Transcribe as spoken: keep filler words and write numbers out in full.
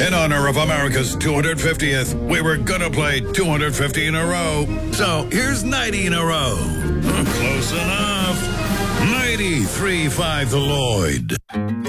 In honor of America's two hundred fiftieth, we were gonna play two hundred fifty in a row. So here's ninety in a row. Close enough. ninety-three point five the Lloyd.